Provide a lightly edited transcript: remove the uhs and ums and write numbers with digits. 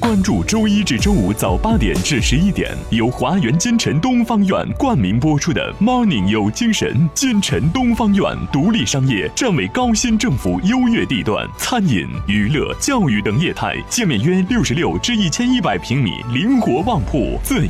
关注周一至周五早8点至11点，由华园金城东方院冠名播出的 Morning 有精神。金城东方院独立商业，站为高新政府优越地段，餐饮、娱乐、教育等业态，建面约66至1100平米，灵活旺铺，自